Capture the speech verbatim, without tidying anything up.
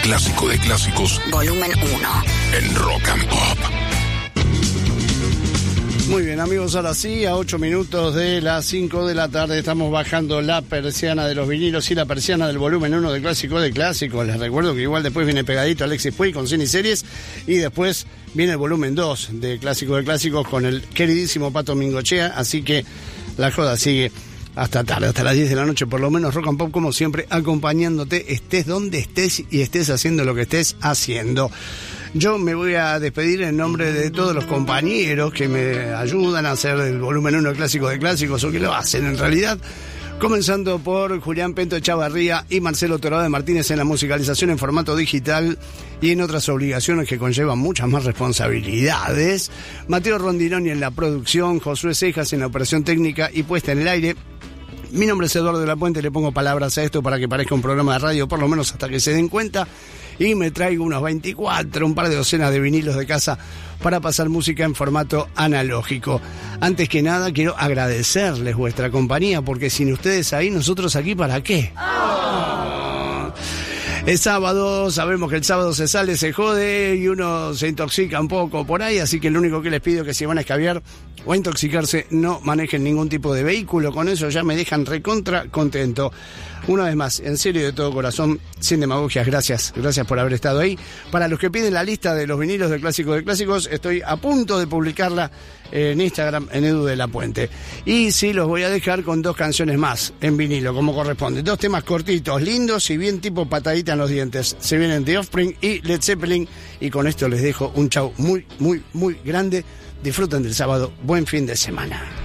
clásico de clásicos. Volumen uno. En Rock and Pop. Muy bien, amigos, ahora sí, a ocho minutos de las cinco de la tarde estamos bajando la persiana de los vinilos y la persiana del volumen uno de Clásico de Clásicos. Les recuerdo que igual después viene pegadito Alexis Puig con Cine y Series y después viene el volumen dos de Clásico de Clásicos con el queridísimo Pato Mingochea, así que la joda sigue hasta tarde, hasta las diez de la noche, por lo menos Rock and Pop, como siempre, acompañándote, estés donde estés y estés haciendo lo que estés haciendo. Yo me voy a despedir en nombre de todos los compañeros que me ayudan a hacer el volumen uno de Clásico de Clásicos, o que lo hacen en realidad, comenzando por Julián Pento Echavarría y Marcelo Torado de Martínez en la musicalización en formato digital y en otras obligaciones que conllevan muchas más responsabilidades, Mateo Rondinoni en la producción, Josué Cejas en la operación técnica y puesta en el aire. Mi nombre es Eduardo de la Puente, le pongo palabras a esto para que parezca un programa de radio, por lo menos hasta que se den cuenta, y me traigo unos veinticuatro, un par de docenas de vinilos de casa para pasar música en formato analógico. Antes que nada, quiero agradecerles vuestra compañía, porque sin ustedes ahí, nosotros aquí, ¿para qué? Oh. Es sábado, sabemos que el sábado se sale, se jode y uno se intoxica un poco por ahí, así que lo único que les pido es que si van a escabiar o a intoxicarse, no manejen ningún tipo de vehículo. Con eso ya me dejan recontra contento. Una vez más, en serio, de todo corazón, sin demagogias, gracias, gracias por haber estado ahí. Para los que piden la lista de los vinilos de Clásico de Clásicos, estoy a punto de publicarla en Instagram, en Edu de la Puente. Y sí, los voy a dejar con dos canciones más en vinilo, como corresponde. Dos temas cortitos, lindos y bien tipo patadita en los dientes. Se vienen The Offspring y Led Zeppelin, y con esto les dejo un chau muy, muy, muy grande. Disfruten del sábado, buen fin de semana.